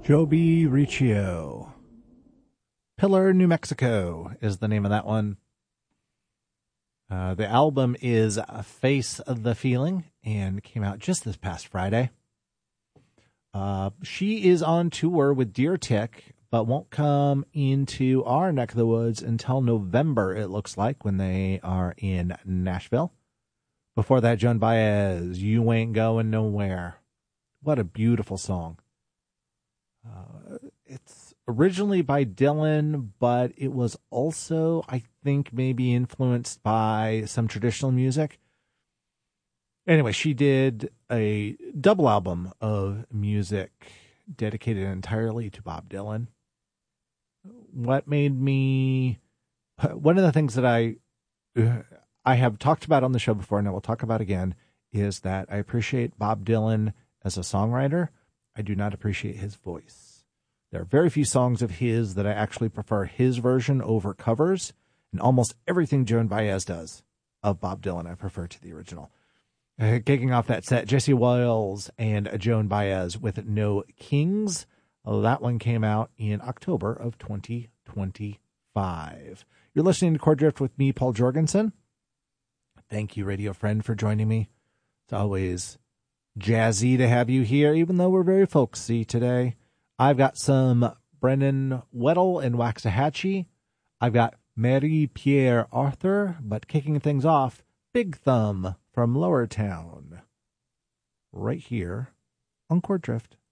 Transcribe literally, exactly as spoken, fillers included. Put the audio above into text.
Joby Riccio. Pillar, New Mexico is the name of that one. Uh, the album is Face the Feeling and came out just this past Friday. Uh, she is on tour with Deer Tick, but won't come into our neck of the woods until November, it looks like, when they are in Nashville. Before that, Joan Baez, You Ain't Going Nowhere. What a beautiful song. Uh, it's originally by Dylan, but it was also, I think, maybe influenced by some traditional music. Anyway, she did a double album of music dedicated entirely to Bob Dylan. What made me... One of the things that I, I have talked about on the show before, and I will talk about again, is that I appreciate Bob Dylan as a songwriter. I do not appreciate his voice. There are very few songs of his that I actually prefer his version over covers, and almost everything Joan Baez does of Bob Dylan I prefer to the original. Uh, kicking off that set, Jesse Wells and Joan Baez with No Kings. Uh, that one came out in October of twenty twenty-five. You're listening to Chord Drift with me, Paul Jorgensen. Thank you, radio friend, for joining me. It's always jazzy to have you here, even though we're very folksy today. I've got some Brennan Weddle and Waxahachie. I've got Marie-Pierre Arthur, but kicking things off, Big Thumb from Lower Town. Right here on Chord Drift.